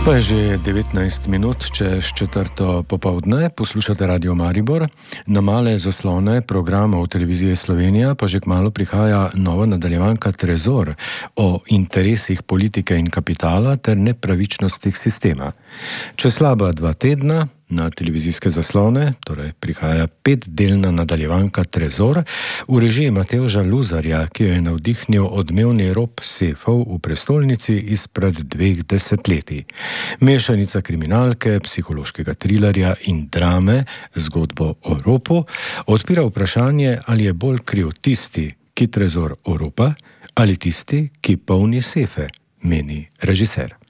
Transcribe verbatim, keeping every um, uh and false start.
Pa je že devetnajst minut čez četrto popoldne, poslušate Radio Maribor. Na male zaslone programov Televizije Slovenija pa že kmalu prihaja nova nadaljevanka Trezor o interesih politike in kapitala ter nepravičnostih sistema. Čez slaba dva tedna na televizijske zaslone, torej prihaja petdelna nadaljevanka Trezor v režiji Matevža Luzarja, ki jo je navdihnil odmevni rop sefov v prestolnici izpred dveh desetletij. Mešanica kriminalke, psihološkega trilerja in drame, zgodbo o ropu, odpira vprašanje, ali je bolj kriv tisti, ki trezor oropa, ali tisti, ki polni sefe, meni režiser.